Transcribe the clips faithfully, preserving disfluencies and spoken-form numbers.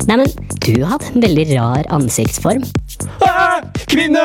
Nei, men du har hatt en veldig rar ansiktsform. Ah, kvinne!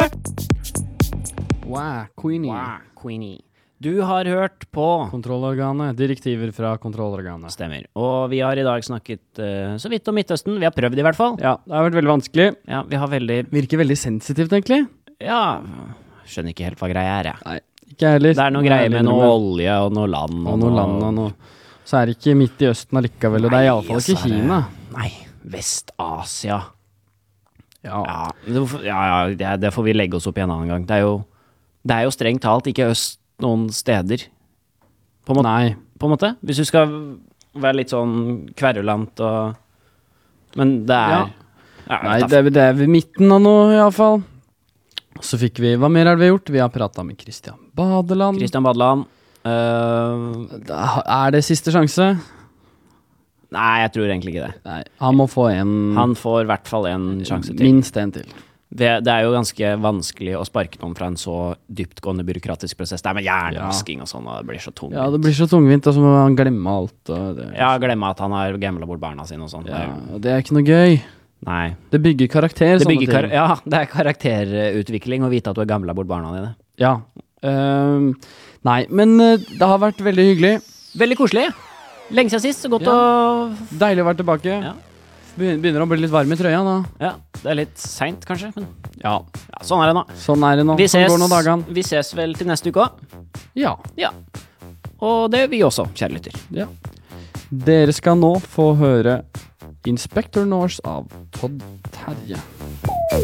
Wow, Queenie. Wow, Queenie. Du har hørt på Kontrollorganet, direktiver fra kontrollorganet. Stemmer. Og vi har i dag snakket uh, så vidt om Midtøsten. Vi har prøvd i hvert fall. Ja, det har vært veldig vanskelig. Ja, vi har veldig... Virker veldig sensitivt, egentlig. Ja, skjønner ikke helt hva greia er, jeg. Nei, ikke heller. Det er noe greier med noe olje og noe land. Og noe land og noe... Så er det ikke midt i Østen allikevel, og det er i alle fall ikke Kina. Nei, Vest-Asia. Ja. Ja, det, ja, ja det, det får vi legge oss opp i en annen gang. Det er jo, det er jo strengt talt ikke øst noen steder. På en måte. Nei. På en måte. Hvis du skal være litt sånn kverulant og... Men det er... Ja. Ja, Nei, det er, det er ved midten av noe i alle fall. Så fikk vi... Hva mer har vi gjort? Vi har pratet med Kristian Badeland. Kristian Badeland. Uh, er det siste sjanse? nei, jeg tror egentlig ikke det. Nei, han må få en... Han får i hvert fall en sjanse til. Minst en til. Det, det er jo ganske vanskelig å sparke noen fra en så dyptgående byråkratisk prosess. Det er med hjernevasking og sånn, og det blir så tungt. Ja, det blir så tungvint, og så må han glemme alt. Og det, ja, glemme at han har gamblet bort barna sine og sånn. Ja, og det er ikke noe gøy. Nei. Det bygger karakter, det sånne bygger kar ting. ja, det er karakterutvikling å vite at du har gamblet bort barna dine. Ja. Uh, nei, men uh, det har vært veldig hyggelig. Veldig koselig. Lenge siden sist, så godt Ja. å... Deilig å være tilbake. Ja. Begyn- Begynner å bli litt varm i trøya nå. Ja, det er litt sent kanskje, men Ja, ja, sånn er det nå. sånn er det nå. Vi Sånn ses, går nå dagene. vi ses vel til neste uke også. Ja. Ja. Og det gjør vi også, kjære lytter. ja. Dere skal nå få høre Inspector Norse av Todd Terje.